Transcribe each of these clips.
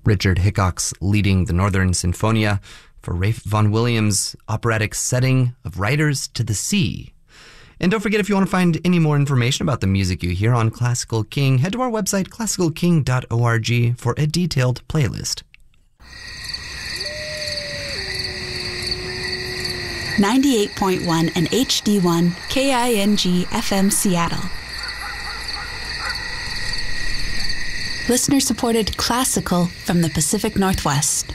Richard Hickox leading the Northern Sinfonia for Ralph Vaughan Williams' operatic setting of Riders to the Sea. And don't forget, if you want to find any more information about the music you hear on Classical King, head to our website, classicalking.org, for a detailed playlist. 98.1 and HD1 KING FM Seattle. Listener-supported classical from the Pacific Northwest.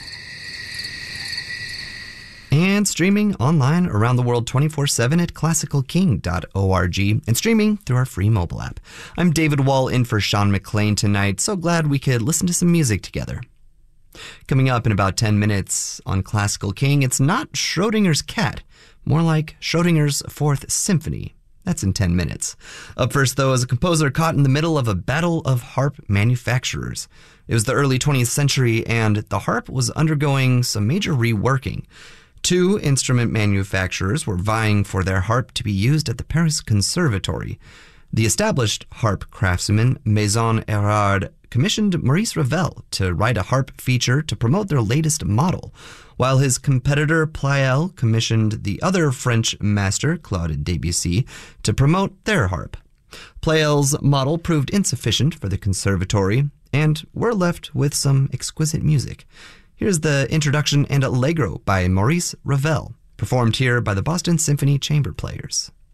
And streaming online around the world 24/7 at classicalking.org and streaming through our free mobile app. I'm David Wall in for Sean McLean tonight. So glad we could listen to some music together. Coming up in about 10 minutes on Classical King, it's not Schrodinger's cat, more like Schrodinger's Fourth Symphony. That's in 10 minutes. Up first, though, is a composer caught in the middle of a battle of harp manufacturers. It was the early 20th century, and the harp was undergoing some major reworking. Two instrument manufacturers were vying for their harp to be used at the Paris Conservatory. The established harp craftsman Maison Erard commissioned Maurice Ravel to write a harp feature to promote their latest model, while his competitor Pleyel commissioned the other French master, Claude Debussy, to promote their harp. Pleyel's model proved insufficient for the conservatory, and we're left with some exquisite music. Here's the introduction and allegro by Maurice Ravel, performed here by the Boston Symphony Chamber Players.